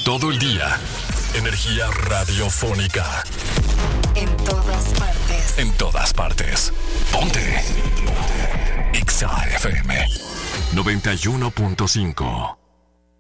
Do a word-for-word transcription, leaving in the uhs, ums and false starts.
todo el día. Energía radiofónica. En todas partes. En todas partes. Ponte. Ponte. Exa F M noventa y uno punto cinco.